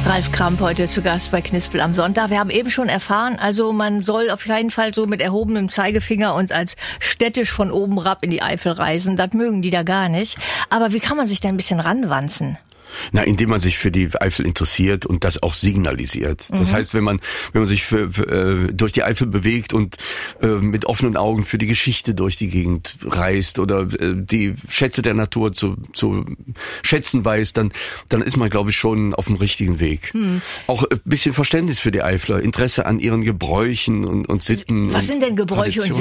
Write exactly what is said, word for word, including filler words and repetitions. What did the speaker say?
Ralf Kramp heute zu Gast bei Knispel am Sonntag. Wir haben eben schon erfahren, also man soll auf keinen Fall so mit erhobenem Zeigefinger und als städtisch von oben herab in die Eifel reisen. Das mögen die da gar nicht. Aber wie kann man sich da ein bisschen ranwanzen? Na, indem man sich für die Eifel interessiert und das auch signalisiert. Das mhm. heißt, wenn man wenn man sich für, für, äh, durch die Eifel bewegt und äh, mit offenen Augen für die Geschichte durch die Gegend reist oder äh, die Schätze der Natur zu zu schätzen weiß, dann dann ist man, glaube ich, schon auf dem richtigen Weg. Mhm. Auch ein bisschen Verständnis für die Eifler, Interesse an ihren Gebräuchen und, und Sitten. Was sind denn Gebräuche und